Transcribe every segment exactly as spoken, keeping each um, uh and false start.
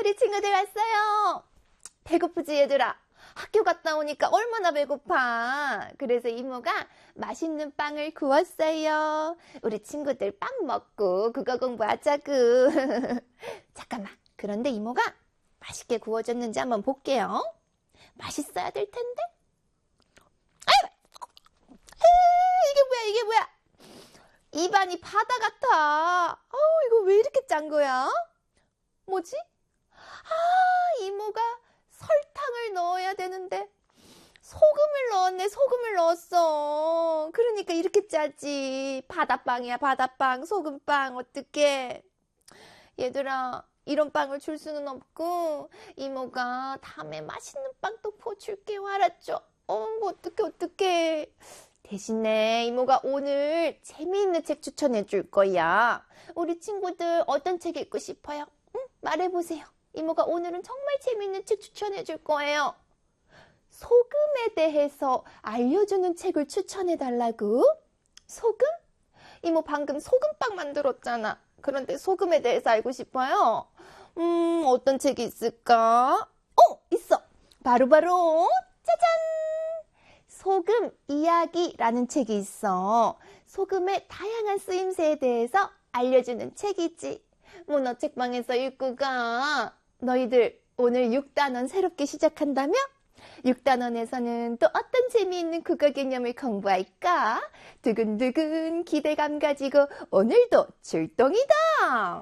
우리 친구들 왔어요. 배고프지 얘들아? 학교 갔다 오니까 얼마나 배고파. 그래서 이모가 맛있는 빵을 구웠어요. 우리 친구들 빵 먹고 국어 공부하자구. 잠깐만. 그런데 이모가 맛있게 구워졌는지 한번 볼게요. 맛있어야 될 텐데. 아유, 아유, 이게 뭐야 이게 뭐야. 입안이 바다 같아. 어우, 이거 왜 이렇게 짠 거야? 뭐지? 아, 이모가 설탕을 넣어야 되는데 소금을 넣었네. 소금을 넣었어. 그러니까 이렇게 짜지. 바다빵이야 바다빵. 소금빵. 어떡해. 얘들아, 이런 빵을 줄 수는 없고 이모가 다음에 맛있는 빵 또 포줄게요. 알았죠? 어, 어떡해 어떡해. 대신에 이모가 오늘 재미있는 책 추천해 줄 거야. 우리 친구들 어떤 책 읽고 싶어요? 응? 말해보세요. 이모가 오늘은 정말 재미있는 책 추천해 줄 거예요. 소금에 대해서 알려주는 책을 추천해 달라고? 소금? 이모 방금 소금빵 만들었잖아. 그런데 소금에 대해서 알고 싶어요? 음, 어떤 책이 있을까? 어, 있어. 바로바로 짜잔! 소금 이야기라는 책이 있어. 소금의 다양한 쓰임새에 대해서 알려주는 책이지. 문어책방에서 읽고 가. 너희들 오늘 육 단원 새롭게 시작한다며? 육 단원에서는 또 어떤 재미있는 국어 개념을 공부할까? 두근두근 기대감 가지고 오늘도 출동이다.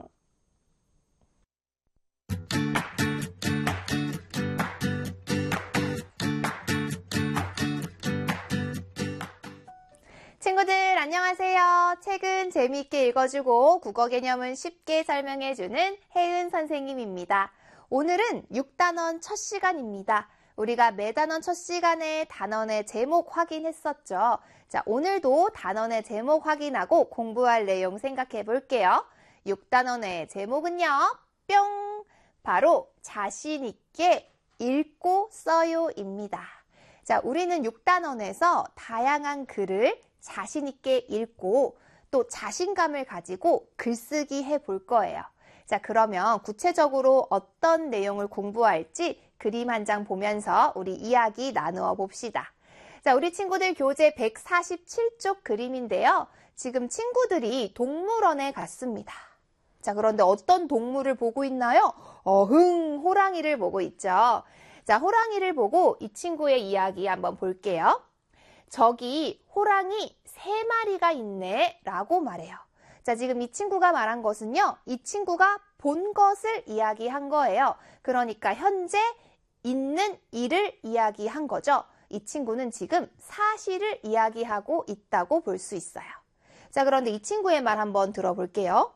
친구들 안녕하세요. 책은 재미있게 읽어주고 국어 개념은 쉽게 설명해주는 혜은 선생님입니다. 오늘은 육 단원 첫 시간입니다. 우리가 매 단원 첫 시간에 단원의 제목 확인했었죠. 자, 오늘도 단원의 제목 확인하고 공부할 내용 생각해 볼게요. 육 단원의 제목은요. 뿅! 바로 자신 있게 읽고 써요입니다. 자, 우리는 육 단원에서 다양한 글을 자신 있게 읽고 또 자신감을 가지고 글쓰기 해볼 거예요. 자, 그러면 구체적으로 어떤 내용을 공부할지 그림 한 장 보면서 우리 이야기 나누어 봅시다. 자, 우리 친구들 교재 백사십칠 쪽 그림인데요. 지금 친구들이 동물원에 갔습니다. 자, 그런데 어떤 동물을 보고 있나요? 어흥, 호랑이를 보고 있죠. 자, 호랑이를 보고 이 친구의 이야기 한번 볼게요. 저기 호랑이 세 마리가 있네 라고 말해요. 자, 지금 이 친구가 말한 것은요. 이 친구가 본 것을 이야기한 거예요. 그러니까 현재 있는 일을 이야기한 거죠. 이 친구는 지금 사실을 이야기하고 있다고 볼 수 있어요. 자, 그런데 이 친구의 말 한번 들어볼게요.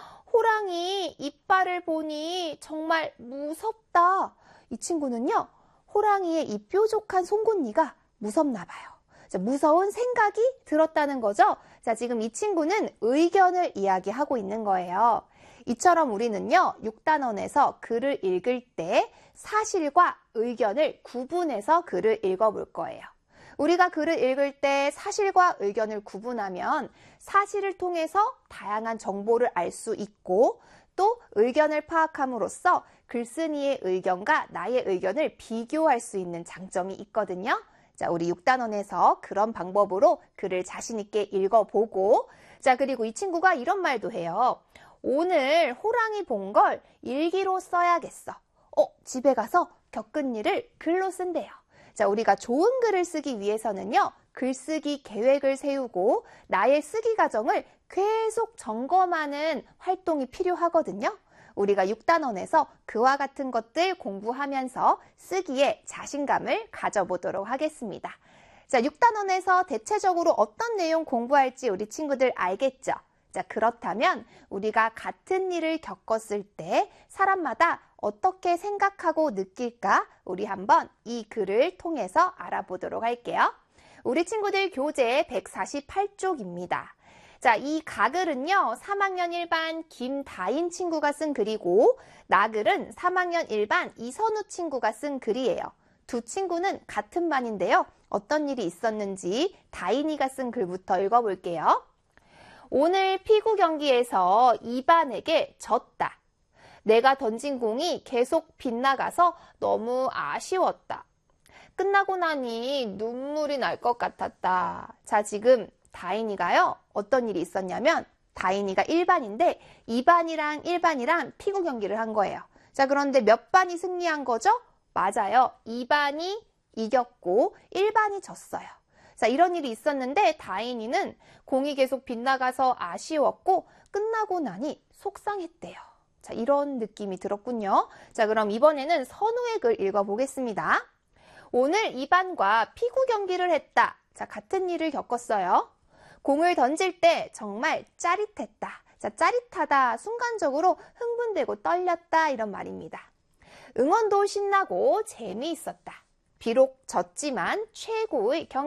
호랑이 이빨을 보니 정말 무섭다. 이 친구는요. 호랑이의 이 뾰족한 송곳니가 무섭나 봐요. 자, 무서운 생각이 들었다는 거죠. 자, 지금 이 친구는 의견을 이야기하고 있는 거예요. 이처럼 우리는요, 육 단원에서 글을 읽을 때 사실과 의견을 구분해서 글을 읽어볼 거예요. 우리가 글을 읽을 때 사실과 의견을 구분하면 사실을 통해서 다양한 정보를 알 수 있고 또 의견을 파악함으로써 글쓴이의 의견과 나의 의견을 비교할 수 있는 장점이 있거든요. 자, 우리 육 단원에서 그런 방법으로 글을 자신 있게 읽어보고, 자, 그리고 이 친구가 이런 말도 해요. 오늘 호랑이 본 걸 일기로 써야겠어. 어, 집에 가서 겪은 일을 글로 쓴대요. 자, 우리가 좋은 글을 쓰기 위해서는요, 글쓰기 계획을 세우고 나의 쓰기 과정을 계속 점검하는 활동이 필요하거든요. 우리가 육 단원에서 그와 같은 것들 공부하면서 쓰기에 자신감을 가져보도록 하겠습니다. 자, 육 단원에서 대체적으로 어떤 내용 공부할지 우리 친구들 알겠죠? 자, 그렇다면 우리가 같은 일을 겪었을 때 사람마다 어떻게 생각하고 느낄까? 우리 한번 이 글을 통해서 알아보도록 할게요. 우리 친구들 교재 백사십팔 쪽입니다. 자, 이 가글은요, 삼 학년 일 반 김다인 친구가 쓴 글이고, 나글은 삼 학년 일 반 이선우 친구가 쓴 글이에요. 두 친구는 같은 반인데요. 어떤 일이 있었는지 다인이가 쓴 글부터 읽어볼게요. 오늘 피구 경기에서 이 반에게 졌다. 내가 던진 공이 계속 빗나가서 너무 아쉬웠다. 끝나고 나니 눈물이 날 것 같았다. 자, 지금 다인이가요. 어떤 일이 있었냐면 다인이가 일 반인데 이 반이랑 일 반이랑 피구 경기를 한 거예요. 자, 그런데 몇 반이 승리한 거죠? 맞아요. 이 반이 이겼고 일 반이 졌어요. 자, 이런 일이 있었는데 다인이는 공이 계속 빗나가서 아쉬웠고 끝나고 나니 속상했대요. 자, 이런 느낌이 들었군요. 자, 그럼 이번에는 선우의 글 읽어보겠습니다. 오늘 이 반과 피구 경기를 했다. 자, 같은 일을 겪었어요. 공을 던질 때 정말 짜릿했다. 자, 짜릿하다, 순간적으로 흥분되고 떨렸다 이런 말입니다. 응원도 신나고 재미있었다. 비록 졌지만 최고의 경